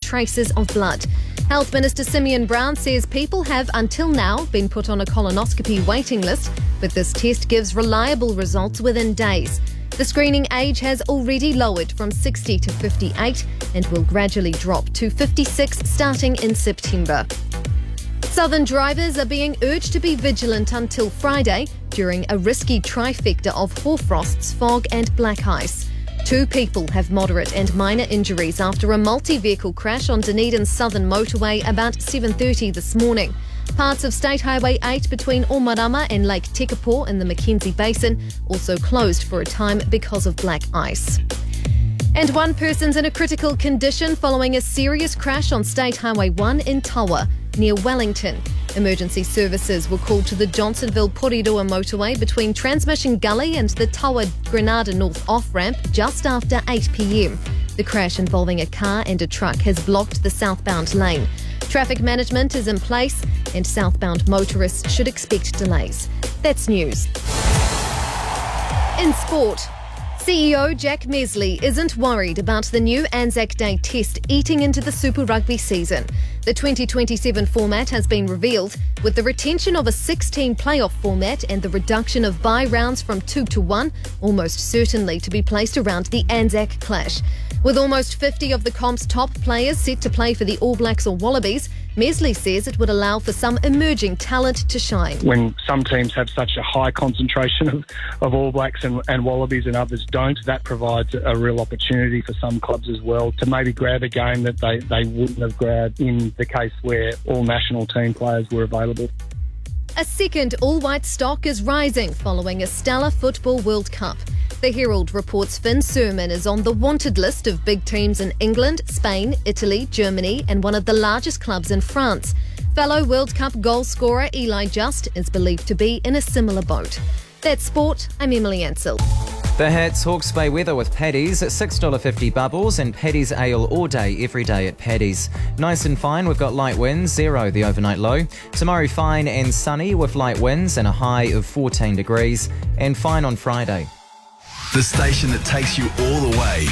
traces of blood. Health Minister Simeon Brown says people have, until now, been put on a colonoscopy waiting list, but this test gives reliable results within days. The screening age has already lowered from 60 to 58 and will gradually drop to 56 starting in September. Southern drivers are being urged to be vigilant until Friday during a risky trifecta of hoarfrosts, fog and black ice. 2 people have moderate and minor injuries after a multi-vehicle crash on Dunedin's southern motorway about 7:30 this morning. Parts of State Highway 8 between Omarama and Lake Tekapo in the Mackenzie Basin also closed for a time because of black ice. And 1 person's in a critical condition following a serious crash on State Highway 1 in Tawa, near Wellington. Emergency services were called to the Johnsonville-Porirua motorway between Transmission Gully and the Tawa Granada North off-ramp just after 8 p.m. The crash involving a car and a truck has blocked the southbound lane. Traffic management is in place and southbound motorists should expect delays. That's news. In sport, CEO Jack Mesley isn't worried about the new Anzac Day test eating into the Super Rugby season. The 2027 format has been revealed, with the retention of a 16 playoff format and the reduction of bye rounds from 2 to 1 almost certainly to be placed around the Anzac clash. With almost 50 of the comp's top players set to play for the All Blacks or Wallabies, Mesley says it would allow for some emerging talent to shine. When some teams have such a high concentration of All Blacks and Wallabies and others don't, that provides a real opportunity for some clubs as well to maybe grab a game that they wouldn't have grabbed in the case where all national team players were available. A second all-white stock is rising following a stellar Football World Cup. The Herald reports Finn Surman is on the wanted list of big teams in England, Spain, Italy, Germany and one of the largest clubs in France. Fellow World Cup goal scorer Eli Just is believed to be in a similar boat. That's sport. I'm Emily Ansell. The Hits Hawke's Bay weather with Paddy's at $6.50 bubbles and Paddy's ale all day, every day at Paddy's. Nice and fine, we've got light winds, 0 the overnight low. Tomorrow fine and sunny with light winds and a high of 14 degrees. And fine on Friday. The station that takes you all the way.